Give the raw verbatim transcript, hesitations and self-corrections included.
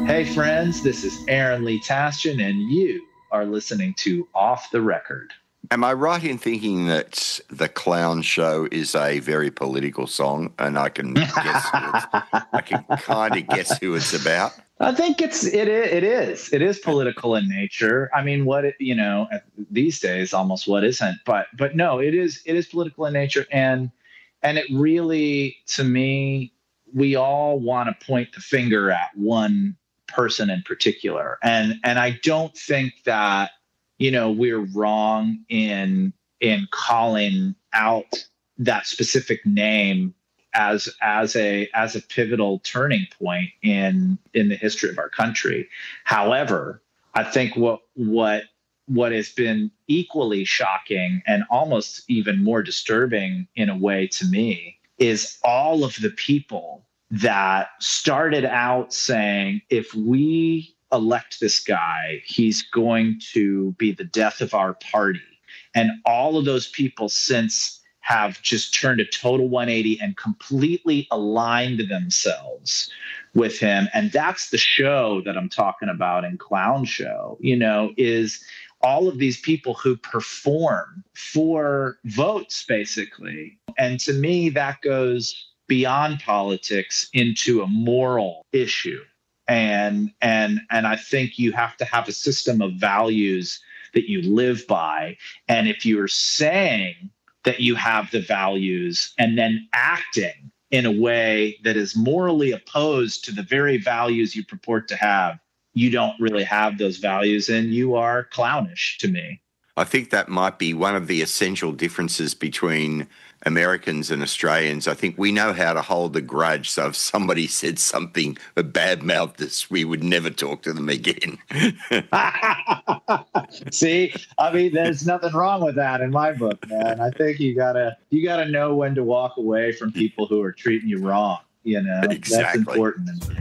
Hey, friends, this is Aaron Lee Tasjan, and you are listening to Off the Record. Am I right in thinking that The Clown Show is a very political song, and I can guess who it's, I can kind of guess who it's about? I think it's it is it is it is political in nature. I mean, what it, you know these days, almost what isn't, but but no, it is it is political in nature, and and it really, to me, we all want to point the finger at one person in particular, and and I don't think that you know we're wrong in in calling out that specific name as as a as a pivotal turning point in in the history of our country. However, I think what what what has been equally shocking and almost even more disturbing in a way to me is all of the people that started out saying, if we elect this guy, he's going to be the death of our party. And all of those people since have just turned a total one eighty and completely aligned themselves with him. And that's the show that I'm talking about in Clown Show, you know, is all of these people who perform for votes, basically. And to me, that goes beyond politics into a moral issue. And and and I think you have to have a system of values that you live by. And if you're saying that you have the values and then acting in a way that is morally opposed to the very values you purport to have, you don't really have those values, and you are clownish to me. I think that might be one of the essential differences between Americans and Australians. I think we know how to hold a grudge. So if somebody said something that bad-mouthed us, we would never talk to them again. See, I mean, there's nothing wrong with that in my book, man. I think you gotta you gotta know when to walk away from people who are treating you wrong. You know, exactly. That's important.